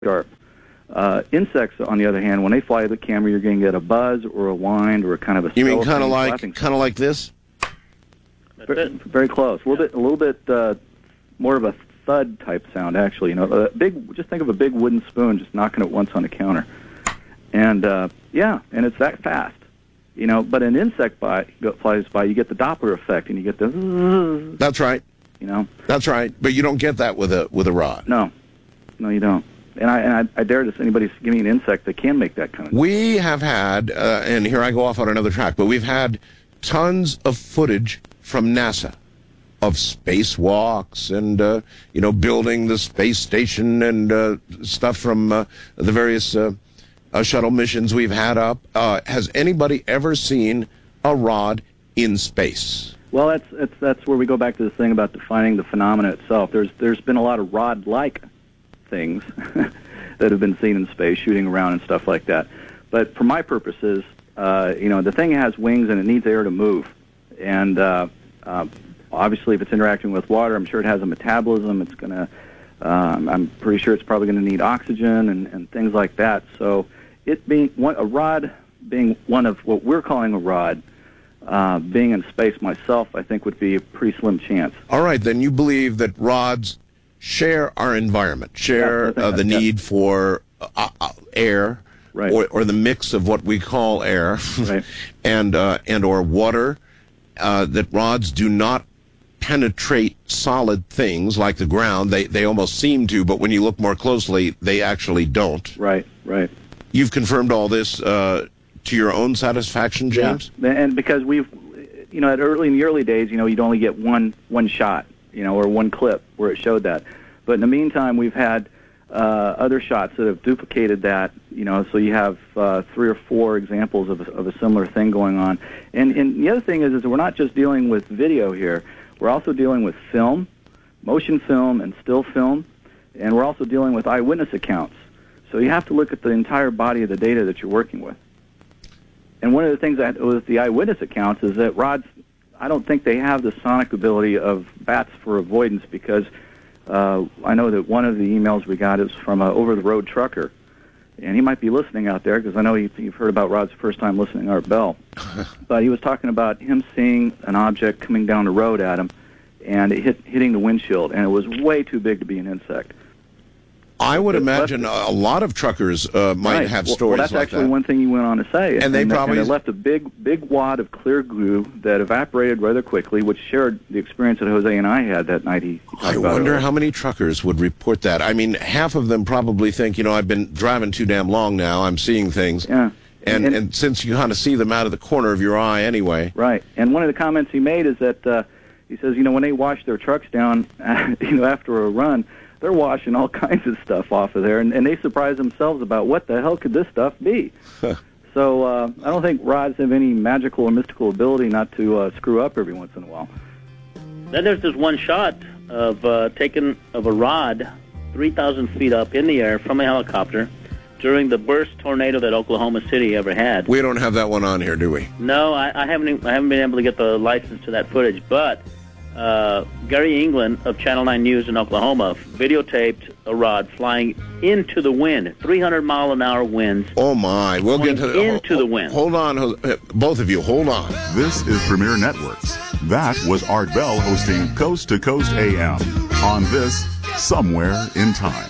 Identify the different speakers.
Speaker 1: sharp. Insects, on the other hand, when they fly the camera, you're going to get a buzz or a wind or a kind of a.
Speaker 2: You mean kind of like this?
Speaker 1: Very close. A little bit more of a thud type sound, actually. You know, just think of a big wooden spoon just knocking it once on the counter, and and it's that fast. You know, but an insect flies by, you get the Doppler effect, and you get the.
Speaker 2: That's right.
Speaker 1: You know.
Speaker 2: That's right, but you don't get that with a rod.
Speaker 1: No, you don't. And I dare to anybody give me an insect that can make that kind of.
Speaker 2: We have had, and here I go off on another track, but we've had tons of footage from NASA of spacewalks and building the space station and stuff from the various shuttle missions we've had up. Has anybody ever seen a rod in space?
Speaker 1: Well, that's where we go back to this thing about defining the phenomena itself. There's been a lot of rod-like things that have been seen in space, shooting around and stuff like that. But for my purposes, the thing has wings and it needs air to move. And obviously, if it's interacting with water, I'm sure it has a metabolism. It's going to, I'm pretty sure it's probably going to need oxygen and things like that. So it being a rod, being one of what we're calling a rod, being in space myself, I think would be a pretty slim chance.
Speaker 2: All right, then you believe that rods share our environment, share the need for air,
Speaker 1: right,
Speaker 2: or the mix of what we call air,
Speaker 1: right,
Speaker 2: and or water. That rods do not penetrate solid things like the ground. They almost seem to, but when you look more closely, they actually don't.
Speaker 1: Right.
Speaker 2: You've confirmed all this to your own satisfaction, James?
Speaker 1: Yeah. And because we've, in the early days, you'd only get one shot, or one clip where it showed that. But in the meantime, we've had other shots that have duplicated that, so you have 3 or 4 examples of a similar thing going on. And the other thing is we're not just dealing with video here. We're also dealing with film, motion film, and still film, and we're also dealing with eyewitness accounts. So you have to look at the entire body of the data that you're working with. And one of the things with the eyewitness accounts is that rods, I don't think they have the sonic ability of bats for avoidance, because I know that one of the emails we got is from an over-the-road trucker, and he might be listening out there, because I know you've heard about Rod's first time listening to Art Bell. But he was talking about him seeing an object coming down the road at him, and it hitting the windshield, and it was way too big to be an insect.
Speaker 2: I would imagine a lot of truckers might have stories
Speaker 1: that's
Speaker 2: like
Speaker 1: actually
Speaker 2: that.
Speaker 1: one thing he went on to say.
Speaker 2: And they
Speaker 1: left a big wad of clear glue that evaporated rather quickly, which shared the experience that Jose and I had that night.
Speaker 2: I wonder how many truckers would report that. I mean, half of them probably think, I've been driving too damn long now. I'm seeing things.
Speaker 1: Yeah.
Speaker 2: And since you kind of see them out of the corner of your eye anyway.
Speaker 1: Right. And one of the comments he made is that he says, when they wash their trucks down, after a run, they're washing all kinds of stuff off of there, and they surprise themselves about what the hell could this stuff be. So I don't think rods have any magical or mystical ability not to screw up every once in a while.
Speaker 3: Then there's this one shot of taken of a rod 3,000 feet up in the air from a helicopter during the burst tornado that Oklahoma City ever had.
Speaker 2: We don't have that one on here, do we?
Speaker 3: No, I haven't been able to get the license to that footage, but Gary England of Channel 9 News in Oklahoma videotaped a rod flying into the wind, 300-mile-an-hour winds.
Speaker 2: Oh, my. We'll get
Speaker 3: into the wind.
Speaker 2: Hold on, both of you, hold on.
Speaker 4: This is Premier Networks. That was Art Bell hosting Coast to Coast AM on this Somewhere in Time.